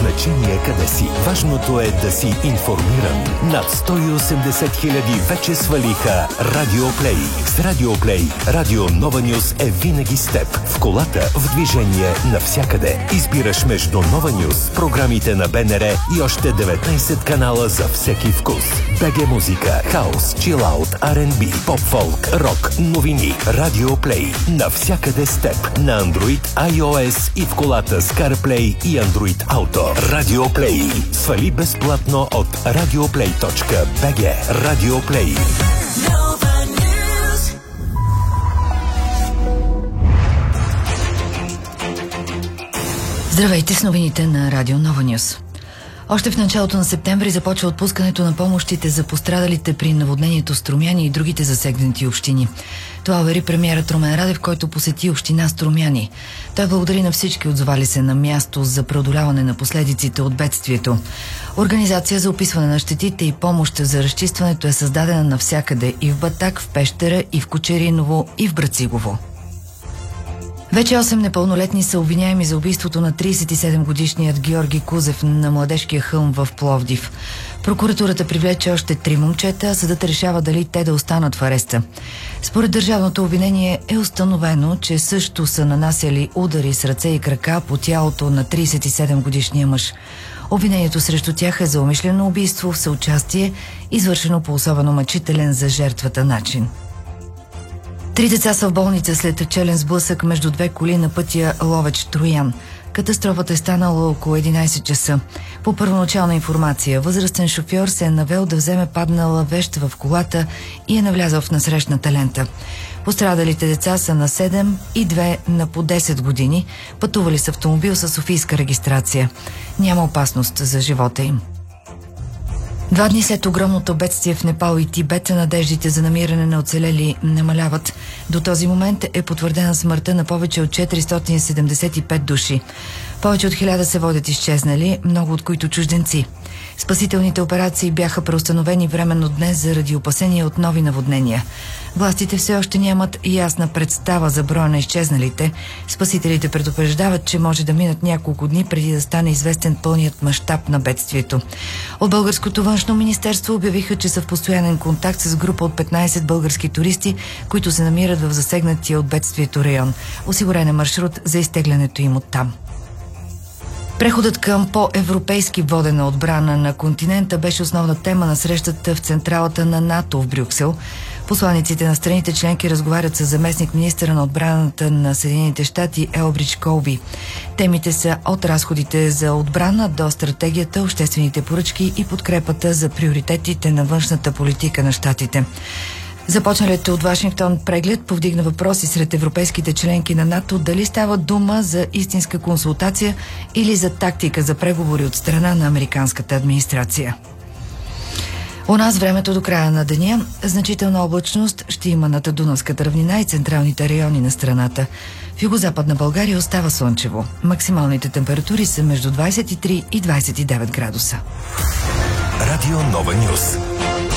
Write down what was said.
значение къде си. Важното е да си информиран. Над 180 хиляди вече свалиха Радиоплей. С Радиоплей Радио Нова Нюс е винаги с теб. В колата, в движение, навсякъде. Избираш между Нова Нюс, програмите на БНР и още 19 канала за всеки вкус. БГ музика, хаус, чилаут, R&B, поп-фолк, рок, новини. Радиоплей. Навсякъде с теб. На Android, iOS и в колата с CarPlay и Android Auto. Радиоплей. Свали безплатно от radioplay.bg. Радиоплей. Здравейте с новините на Радио Нова Нюс. Още в началото на септември започва отпускането на помощите за пострадалите при наводнението Струмяни и другите засегнати общини. Това увери премиерът Румен Радев, който посети община Струмяни. Той благодари на всички отзовали се на място за преодоляване на последиците от бедствието. Организация за описване на щетите и помощ за разчистването е създадена навсякъде – и в Батак, в Пещера, и в Кочериново, и в Брацигово. Вече 8 непълнолетни са обвиняеми за убийството на 37-годишният Георги Кузев на Младежкия хълм в Пловдив. Прокуратурата привлече още 3 момчета, а съдът решава дали те да останат в ареста. Според държавното обвинение е установено, че също са нанасяли удари с ръце и крака по тялото на 37-годишния мъж. Обвинението срещу тях е за умишлено убийство в съучастие, извършено по особено мъчителен за жертвата начин. 3 деца са в болница след челен сблъсък между 2 коли на пътя Ловеч-Троян. Катастрофата е станала около 11 часа. По първоначална информация, възрастен шофьор се е навел да вземе паднала вещ в колата и е навлязъл в насрещната лента. Пострадалите деца са на 7 и 2 на по 10 години. Пътували с автомобил със софийска регистрация. Няма опасност за живота им. 2 дни след огромното бедствие в Непал и Тибет, надеждите за намиране на оцелели намаляват. До този момент е потвърдена смъртта на повече от 475 души. Повече от 1000 се водят изчезнали, много от които чужденци. Спасителните операции бяха преустановени временно днес заради опасения от нови наводнения. Властите все още нямат ясна представа за броя на изчезналите. Спасителите предупреждават, че може да минат няколко дни преди да стане известен пълният мащаб на бедствието. От Българското външно министерство обявиха, че са в постоянен контакт с група от 15 български туристи, които се намират в засегнатия от бедствието район. Осигурен е маршрут за изтеглянето им оттам. Преходът към по-европейски водена отбрана на континента беше основна тема на срещата в централата на НАТО в Брюксел. Посланиците на страните членки разговарят с заместник-министъра на отбраната на Съединените щати Елбридж Колби. Темите са от разходите за отбрана до стратегията, обществените поръчки и подкрепата за приоритетите на външната политика на щатите. Започналият от Вашингтон преглед повдигна въпроси сред европейските членки на НАТО дали става дума за истинска консултация или за тактика за преговори от страна на американската администрация. У нас времето до края на деня значителна облачност ще има над Дунавската равнина и централните райони на страната. В югозападна България остава слънчево. Максималните температури са между 23 и 29 градуса. Радио Нова Нюс.